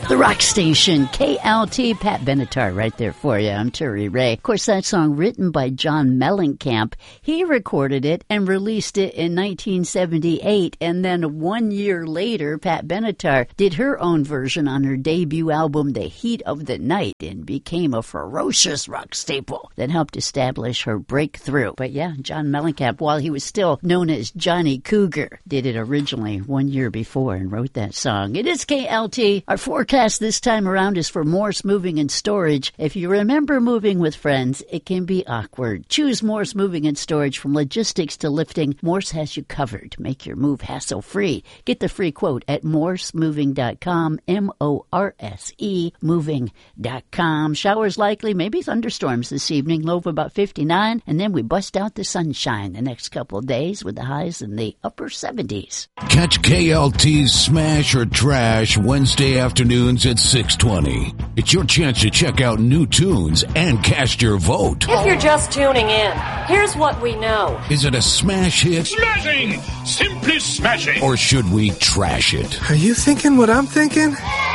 The Rock Station, KLT, Pat Benatar right there for you. I'm Terry Ray. Of course, that song written by John Mellencamp. He recorded it and released it in 1978. And then 1 year later, Pat Benatar did her own version on her debut album, The Heat of the Night, and became a ferocious rock staple that helped establish her breakthrough. But yeah, John Mellencamp, while he was still known as Johnny Cougar, did it originally 1 year before and wrote that song. It is KLT. Our forecast this time around is for Morse Moving and Storage. If you remember moving with friends, it can be awkward. Choose Morse Moving and Storage. From logistics to lifting, Morse has you covered. Make your move hassle-free. Get the free quote at morsemoving.com, M-O-R-S-E, moving.com. Showers likely, maybe thunderstorms this evening, low of about 59, and then we bust out the sunshine the next couple of days with the highs in the upper 70s. Catch KLT's Smash or Trash Wednesday afternoons at 6:20. It's your chance to check out new tunes and cast your vote. If you're just tuning in, here's what we know. Is it a smash hit? Smashing! Simply smashing! Or should we trash it? Are you thinking what I'm thinking?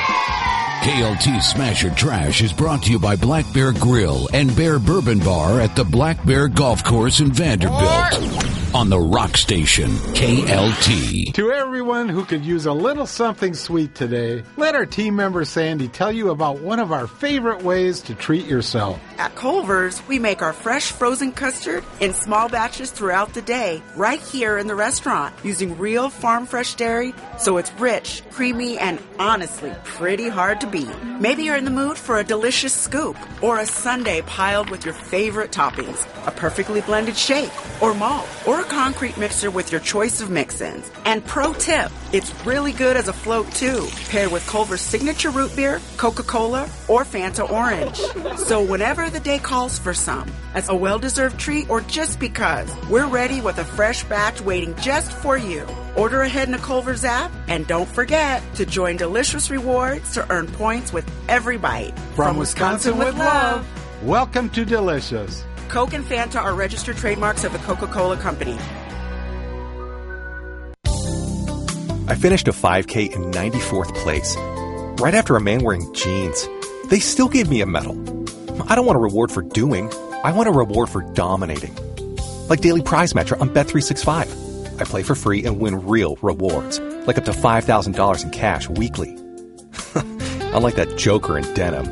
KLT Smash or Trash is brought to you by Black Bear Grill and Bear Bourbon Bar at the Black Bear Golf Course in Vanderbilt. On the Rock Station, KLT. To everyone who could use a little something sweet today, let our team member Sandy tell you about one of our favorite ways to treat yourself. At Culver's, we make our fresh frozen custard in small batches throughout the day, right here in the restaurant, using real farm fresh dairy, so it's rich, creamy, and honestly pretty hard to beat. Maybe you're in the mood for a delicious scoop, or a sundae piled with your favorite toppings, a perfectly blended shake, or malt, or a concrete mixer with your choice of mix-ins. And pro tip, it's really good as a float too, paired with Culver's signature root beer, Coca-Cola, or Fanta Orange. So whenever the day calls for some, as a well-deserved treat or just because, we're ready with a fresh batch waiting just for you. Order ahead in the Culver's app, and don't forget to join Delicious Rewards to earn points with every bite. From Wisconsin with love, welcome to Delicious. Coke and Fanta are registered trademarks of the Coca-Cola Company. I finished a 5K in 94th place, right after a man wearing jeans. They still gave me a medal. I don't want a reward for doing. I want a reward for dominating. Like Daily Prize Matcher on Bet365. I play for free and win real rewards, like up to $5,000 in cash weekly. Unlike that joker in denim.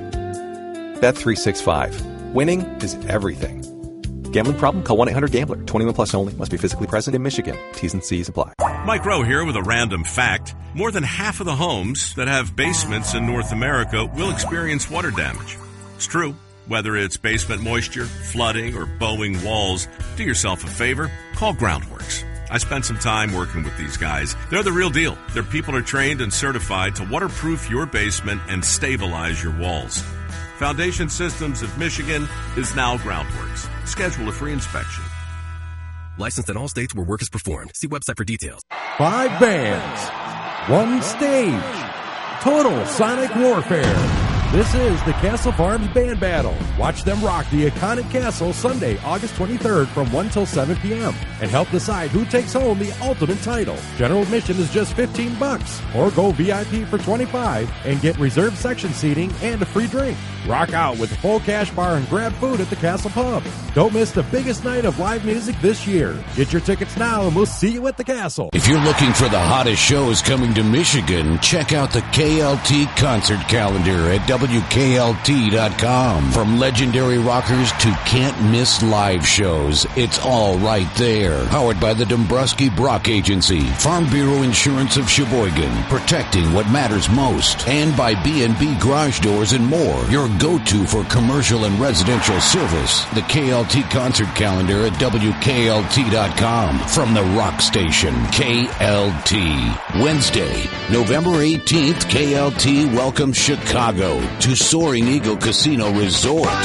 Bet365. Winning is everything. Gambling problem? Call 1-800-GAMBLER. 21 plus only. Must be physically present in Michigan. T's and C's apply. Mike Rowe here with a random fact. More than half of the homes that have basements in North America will experience water damage. It's true. Whether it's basement moisture, flooding, or bowing walls, do yourself a favor. Call Groundworks. I spent some time working with these guys. They're the real deal. Their people are trained and certified to waterproof your basement and stabilize your walls. Foundation Systems of Michigan is now Groundworks. Schedule a free inspection. Licensed in all states where work is performed. See website for details. 5 bands, 1 stage, total sonic warfare. This is the Castle Farms Band Battle. Watch them rock the iconic castle Sunday, August 23rd from 1 till 7 p.m. and help decide who takes home the ultimate title. General admission is just $15 or go VIP for $25 and get reserved section seating and a free drink. Rock out with a full cash bar and grab food at the Castle Pub. Don't miss the biggest night of live music this year. Get your tickets now and we'll see you at the Castle. If you're looking for the hottest shows coming to Michigan, check out the KLT concert calendar at WKLT.com. From legendary rockers to can't-miss live shows, it's all right there. Powered by the Dombrowski Brock Agency, Farm Bureau Insurance of Sheboygan, protecting what matters most, and by B&B Garage Doors and more, your go-to for commercial and residential service. The KLT concert calendar at WKLT.com. From the Rock Station, KLT. Wednesday, November 18th, KLT welcomes Chicago to Soaring Eagle Casino Resort.